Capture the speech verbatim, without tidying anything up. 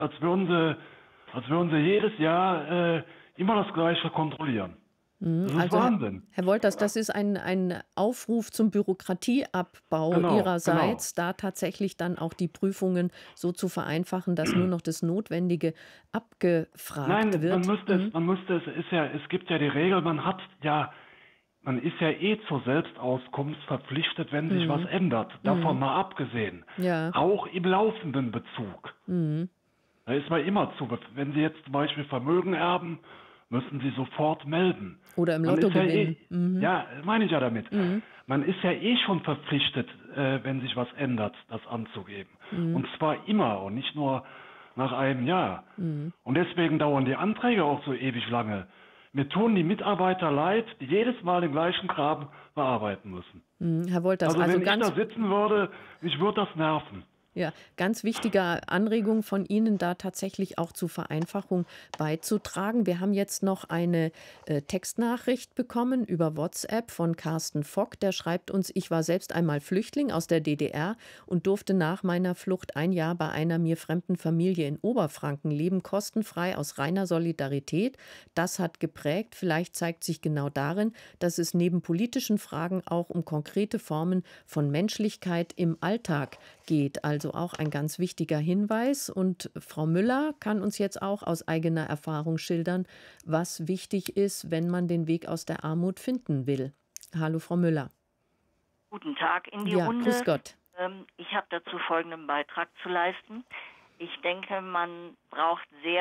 als würden sie, als würden sie jedes Jahr äh, immer das Gleiche kontrollieren. Mhm, Das ist also, Herr Wahnsinn. Herr Wolters, das ist ein ein Aufruf zum Bürokratieabbau Genau, genau. Ihrerseits, da tatsächlich dann auch die Prüfungen so zu vereinfachen, dass nur noch das Notwendige abgefragt Nein, man wird. müsste Mhm. es man müsste es ist ja es gibt ja die Regel, man hat ja man ist ja eh zur Selbstauskunft verpflichtet, wenn sich was Mhm. ändert, davon Mhm. mal abgesehen. Ja. Auch im laufenden Bezug. Mhm. Da ist man immer zu wenn Sie jetzt zum Beispiel Vermögen erben, müssen Sie sofort melden. Oder im Man ist ja Lottogewinn. eh Mhm. ja, meine ich ja damit. Mhm. Man ist ja eh schon verpflichtet, äh, wenn sich was ändert, das anzugeben. Mhm. Und zwar immer und nicht nur nach einem Jahr. Mhm. Und deswegen dauern die Anträge auch so ewig lange. Mir tun die Mitarbeiter leid, die jedes Mal den gleichen Kram bearbeiten müssen. Mhm. Herr Wolters, Also, also wenn ich da ganz sitzen würde, mich würde das nerven. Ja, ganz wichtige Anregung von Ihnen, da tatsächlich auch zu Vereinfachung beizutragen. Wir haben jetzt noch eine, äh, Textnachricht bekommen über WhatsApp von Carsten Fock. Der schreibt uns: „Ich war selbst einmal Flüchtling aus der D D R und durfte nach meiner Flucht ein Jahr bei einer mir fremden Familie in Oberfranken leben, kostenfrei aus reiner Solidarität. Das hat geprägt. Vielleicht zeigt sich genau darin, dass es neben politischen Fragen auch um konkrete Formen von Menschlichkeit im Alltag geht.“ Also auch ein ganz wichtiger Hinweis. Und Frau Müller kann uns jetzt auch aus eigener Erfahrung schildern, was wichtig ist, wenn man den Weg aus der Armut finden will. Hallo, Frau Müller. Guten Tag in die Ja, grüß Runde. Gott. Ähm, ich habe dazu folgenden Beitrag zu leisten. Ich denke, man braucht sehr